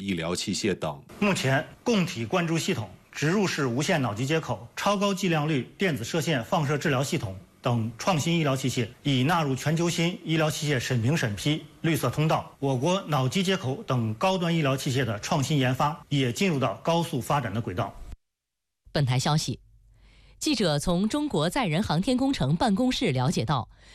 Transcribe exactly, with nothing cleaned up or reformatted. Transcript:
医疗器械等。 目前，供体灌注系统、植入式无线脑机接口、超高剂量率电子射线放射治疗系统等创新医疗器械已纳入全球新医疗器械审评审批绿色通道。我国脑机接口等高端医疗器械的创新研发也进入到高速发展的轨道。 本台消息，记者从中国载人航天工程办公室了解到，